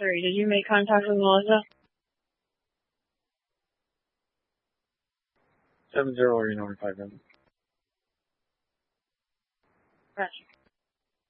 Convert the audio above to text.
3. Did you make contact with Melissa? 70 Reno 57. Gotcha.